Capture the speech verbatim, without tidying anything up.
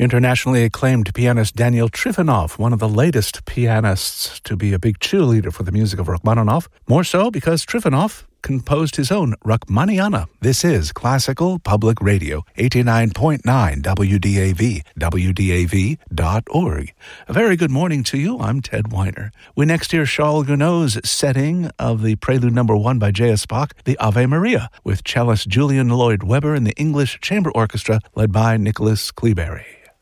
Internationally acclaimed pianist Daniel Trifonov, one of the latest pianists to be a big cheerleader for the music of Rachmaninoff, more so because Trifonov composed his own Rachmaninoff. This is Classical Public Radio, eighty-nine point nine W D A V, W D A V dot org. A very good morning to you. I'm Ted Weiner. We next hear Charles Gounod's setting of the Prelude Number One by J S. Bach, the Ave Maria, with cellist Julian Lloyd Webber and the English Chamber Orchestra led by Nicholas Cleberry.